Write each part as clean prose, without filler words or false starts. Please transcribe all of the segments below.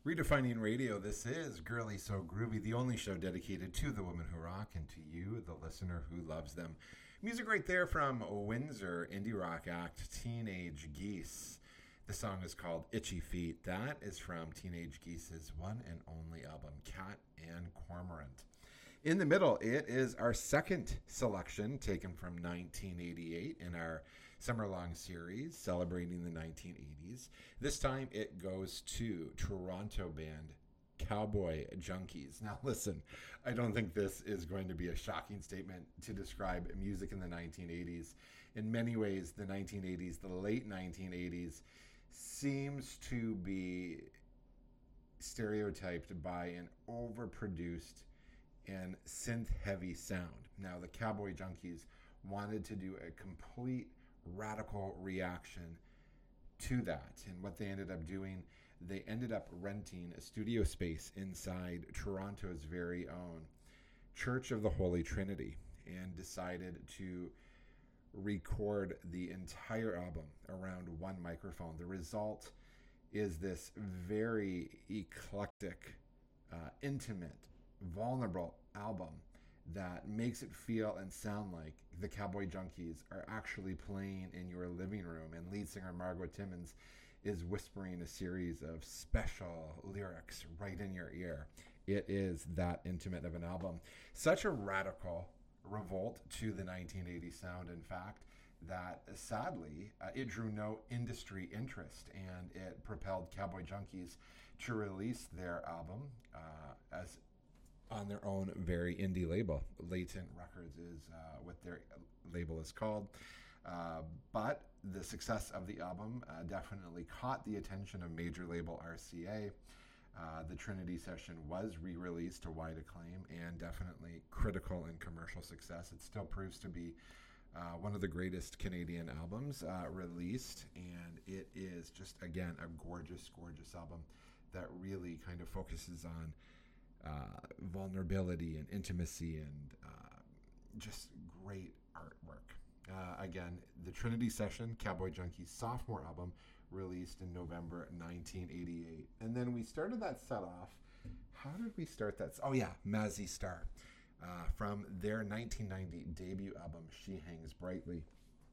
Redefining Radio, this is Girly So Groovy, the only show dedicated to the women who rock and to you, the listener who loves them. Music right there from Windsor indie rock act Teenage Geese. The song is called Itchy Feet. That is from Teenage Geese's one and only album, Cat and Cormorant. In the middle, it is our second selection taken from 1988 in our summer-long series celebrating the 1980s. This time it goes to Toronto band Cowboy Junkies. Now listen, I don't think this is going to be a shocking statement to describe music in the 1980s. In many ways, the 1980s, the late 1980s, seems to be stereotyped by an overproduced and synth-heavy sound. Now, the Cowboy Junkies wanted to do a complete radical reaction to that. And what they ended up doing, they ended up renting a studio space inside Toronto's very own Church of the Holy Trinity and decided to record the entire album around one microphone. The result is this very eclectic, intimate, vulnerable album that makes it feel and sound like the Cowboy Junkies are actually playing in your living room, and lead singer Margot Timmins is whispering a series of special lyrics right in your ear. It is that intimate of an album. Such a radical revolt to the 1980 sound, in fact, that sadly it drew no industry interest, and it propelled Cowboy Junkies to release their album as on their own very indie label. Latent Records is what their label is called. But the success of the album definitely caught the attention of major label RCA. The Trinity Session was re-released to wide acclaim and definitely critical and commercial success. It still proves to be one of the greatest Canadian albums released, and it is just, again, a gorgeous, gorgeous album that really kind of focuses on vulnerability and intimacy and just great artwork. Again, the Trinity Session, Cowboy Junkies' sophomore album, released in November 1988. And then we started that set off. How did we start that? Oh yeah, Mazzy Star. From their 1990 debut album, She Hangs Brightly.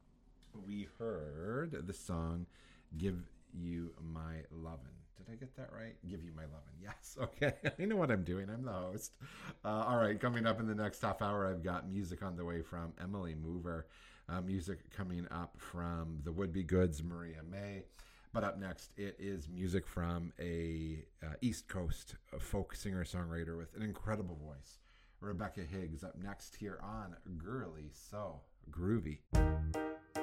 We heard the song Give You My Lovin'. Did I get that right? Give You My Lovin'. Yes. Okay. I know what I'm doing. I'm the host. All right. Coming up in the next half hour, I've got music on the way from Emily Mover. Music coming up from the Would Be Goods, Maria May. But up next, it is music from a East Coast folk singer-songwriter with an incredible voice, Rebecca Higgs, up next here on Girly So Groovy.